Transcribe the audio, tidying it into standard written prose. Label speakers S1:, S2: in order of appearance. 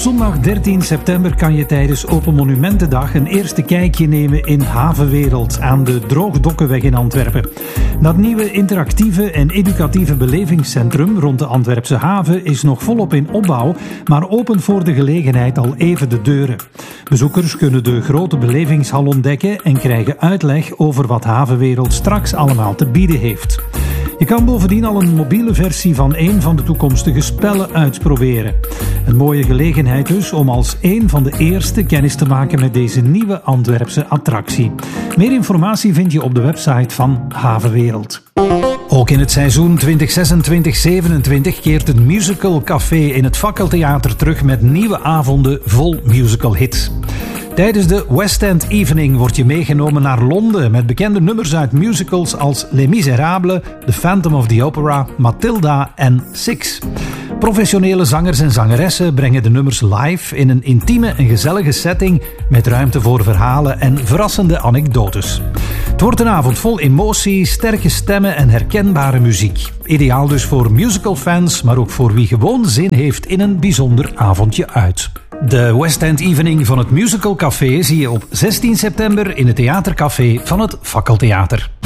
S1: zondag 13 september kan je tijdens Open Monumentendag een eerste kijkje nemen in Havenwereld aan de Droogdokkenweg in Antwerpen. Dat nieuwe interactieve en educatieve belevingscentrum rond de Antwerpse haven is nog volop in opbouw, maar opent voor de gelegenheid al even de deuren. Bezoekers kunnen de grote belevingshal ontdekken en krijgen uitleg over wat Havenwereld straks allemaal te bieden heeft. Je kan bovendien al een mobiele versie van een van de toekomstige spellen uitproberen. Een mooie gelegenheid dus om als een van de eerste kennis te maken met deze nieuwe Antwerpse attractie. Meer informatie vind je op de website van Havenwereld. Ook in het seizoen 2026-27 keert het Musical Café in het Fakkeltheater terug met nieuwe avonden vol musical hits. Tijdens de West End Evening word je meegenomen naar Londen met bekende nummers uit musicals als Les Miserables, The Phantom of the Opera, Matilda en Six. Professionele zangers en zangeressen brengen de nummers live in een intieme en gezellige setting met ruimte voor verhalen en verrassende anekdotes. Het wordt een avond vol emotie, sterke stemmen en herkenbare muziek. Ideaal dus voor musicalfans, maar ook voor wie gewoon zin heeft in een bijzonder avondje uit. De West End Evening van het Musical Café zie je op 16 september in het theatercafé van het Fakkeltheater.